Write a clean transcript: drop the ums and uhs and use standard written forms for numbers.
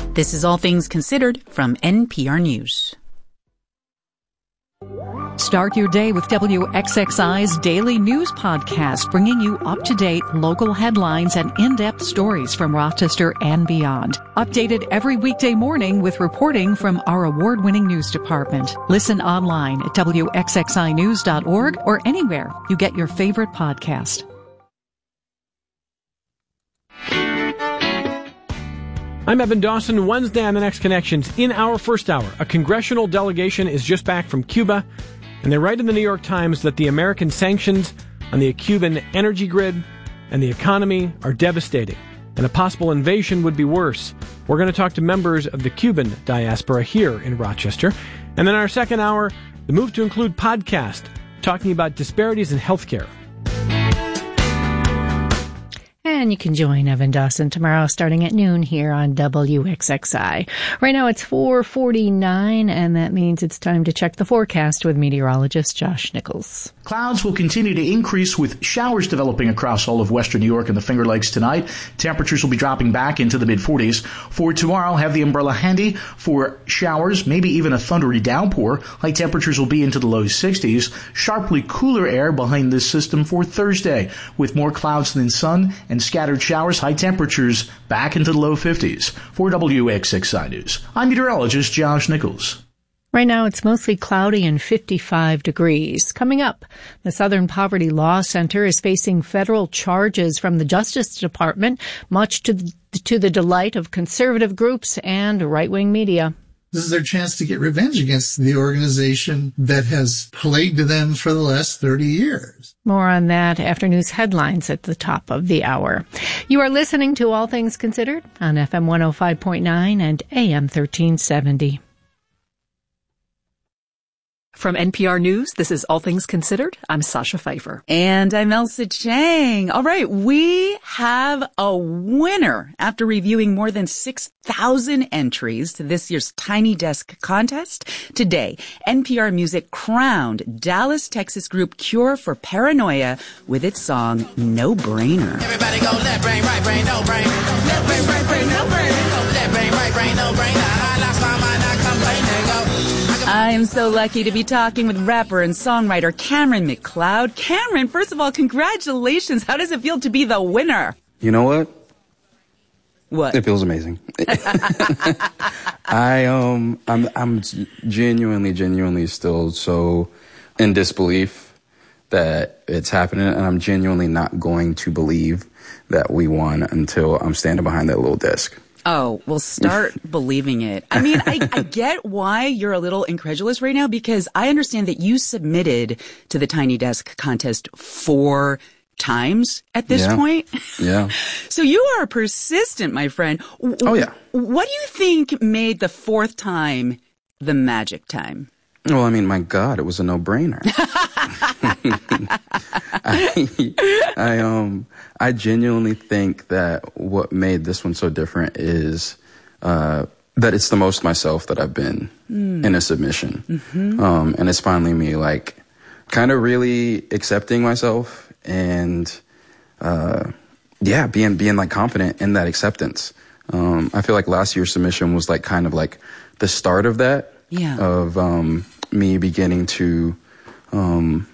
This is All Things Considered from NPR News. Start your day with WXXI's daily news podcast, bringing you up-to-date local headlines and in-depth stories from Rochester and beyond. Updated every weekday morning with reporting from our award-winning news department. Listen online at WXXInews.org or anywhere you get your favorite podcast. I'm Evan Dawson. Wednesday on The Next Connections. In our first hour, a congressional delegation is just back from Cuba, and they write in the New York Times that the American sanctions on the Cuban energy grid and the economy are devastating, and a possible invasion would be worse. We're going to talk to members of the Cuban diaspora here in Rochester. And then our second hour, the move to include podcast, talking about disparities in healthcare. And you can join Evan Dawson tomorrow starting at noon here on WXXI. Right now it's 4:49, and that means it's time to check the forecast with meteorologist Josh Nichols. Clouds will continue to increase with showers developing across all of western New York and the Finger Lakes tonight. Temperatures will be dropping back into the mid-40s. For tomorrow, have the umbrella handy for showers, maybe even a thundery downpour. High temperatures will be into the low 60s. Sharply cooler air behind this system for Thursday, with more clouds than sun and scattered showers, high temperatures back into the low 50s. For WXXI News, I'm meteorologist Josh Nichols. Right now, it's mostly cloudy and 55 degrees. Coming up, the Southern Poverty Law Center is facing federal charges from the Justice Department, much to the delight of conservative groups and right-wing media. This is their chance to get revenge against the organization that has plagued them for the last 30 years. More on that after news headlines at the top of the hour. You are listening to All Things Considered on FM 105.9 and AM 1370. From NPR News, this is All Things Considered. I'm Sasha Pfeiffer. And I'm Elsa Chang. All right, we have a winner after reviewing more than 6,000 entries to this year's Tiny Desk contest. Today, NPR Music crowned Dallas, Texas group Cure for Paranoia with its song No Brainer. Everybody go left brain, right brain, no brain. Left brain, right brain, no brain. Go left brain, right brain, no brain. I lost my mind, I complain and go. I am so lucky to be talking with rapper and songwriter Cameron McLeod. Cameron, first of all, congratulations. How does it feel to be the winner? You know what? What? It feels amazing. I'm genuinely still so in disbelief that it's happening, and I'm genuinely not going to believe that we won until I'm standing behind that little desk. Oh, well, start believing it. I mean, I get why you're a little incredulous right now, because I understand that you submitted to the Tiny Desk contest 4 times at this point. Yeah. So you are persistent, my friend. Oh, yeah. What do you think made the 4th time the magic time? Well, I mean, my God, it was a no-brainer. I genuinely think that what made this one so different is that it's the most myself that I've been in a submission. Mm-hmm. And it's finally me, like, kind of really accepting myself and, being like confident in that acceptance. I feel like last year's submission was like kind of like the start of that. Yeah. Of me beginning to